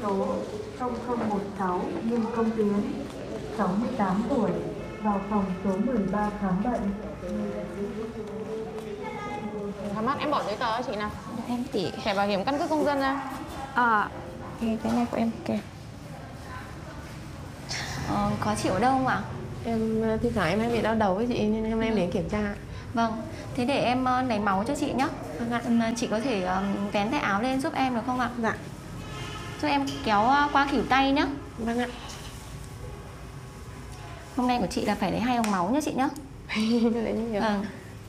số 0016 Nghiêm Công Tiến, 68 tuổi, vào phòng số 13 khám bệnh. Khám mắt em bỏ giấy tờ cho chị nào. Em chỉ Thẻ bảo hiểm căn cước công dân ra. cái này của em kìa. Khó chịu ở đâu không ạ? Em thi thoảng em hay bị đau đầu với chị nên em đến kiểm tra. Vâng, thế để em lấy máu cho chị nhé. Chị có thể vén tay áo lên giúp em được không ạ? Dạ. Giúp em kéo qua khuỷu tay nhé. Vâng ạ. Hôm nay của chị là phải lấy 2 ống máu nhé chị nhé. Vâng.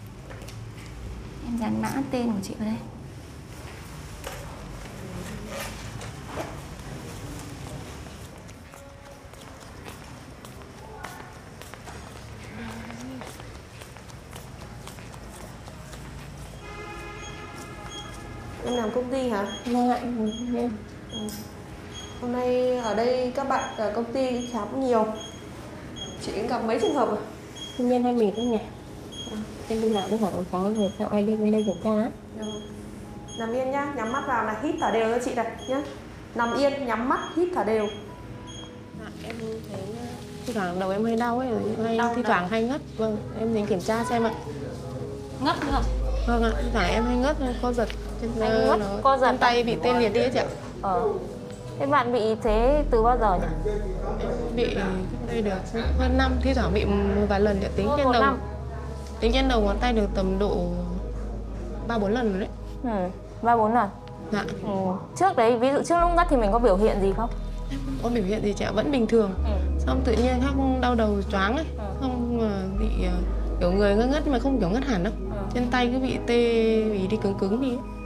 Em dán mã tên của chị vào đây. Em làm công ty hả? Vâng ạ. Hôm nay ở đây các bạn ở công ty khám nhiều. Chị gặp mấy trường hợp à? Công nhân hay mệt đấy nhỉ? Em đi làm với họ có việc sao ai đi bên đây kiểm tra á? Nằm yên nhá, nhắm mắt vào này, hít thở đều cho chị này nhá. Nằm yên, nhắm mắt, hít thở đều. Em thấy thi thoảng đầu em hơi đau ấy, thi thoảng hay ngất. Vâng, em đến kiểm tra xem ạ. Ngất nữa không? Vâng ạ, thi thoảng em hay ngất, co giật. Anh ngất, co giật. Chân tay bị tê liệt đi ấy chị ạ. Thế bạn bị thế từ bao giờ nhỉ? Bị đây được hơn năm, thi thoảng bị một vài lần tính trên đầu. Tính trên đầu ngón tay được tầm độ 3-4 lần rồi đấy. 3-4 lần. Dạ. Trước đấy, ví dụ trước lúc ngất thì mình có biểu hiện gì không? Em không có biểu hiện gì chị ạ, vẫn bình thường. Xong tự nhiên không đau đầu choáng ấy, không bị kiểu người ngất ngất nhưng mà không kiểu ngất hẳn đâu. Trên tay cứ bị tê, bị đi cứng cứng đi ấy.